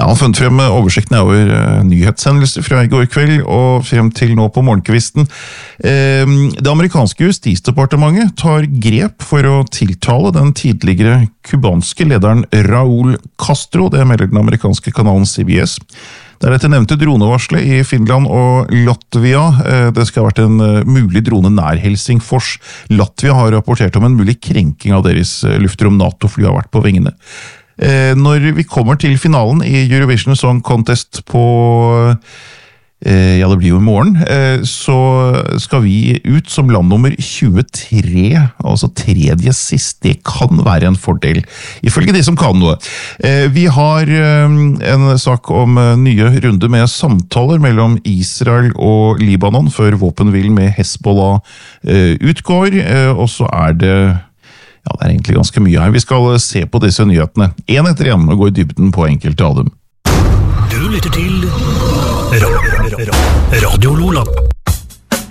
Jeg har funnet frem oversikten over nyhetshendelser fra I går kveld og frem til nå på morgenkvisten. Det amerikanske justisdepartementet tar grep for å tiltale den tidligere kubanske lederen Raúl Castro, det melder den amerikanske kanalen CBS. Det er dette nevnte dronevarslet I Finland og Latvia. Det skal ha vært en mulig drone nær Helsingfors. Latvia har rapportert om en mulig krenking av deres luftrom. NATO-fly har vært på vingene. Når vi kommer til finalen I Eurovision Song Contest på, ja det blir jo I morgen, så skal vi ut som land nummer 23, altså tredje sist. Det kan være en fordel, ifølge de som kan noe. Vi har en sak om nye runder med samtaler mellom Israel og Libanon før våpenhvilen med Hezbollah utgår, og så det Ja, det egentlig ganske mye her. Vi skal se på disse nyhetene. En etter en og gå I dybden på enkelte av dem. Du lytter til Radio Lola.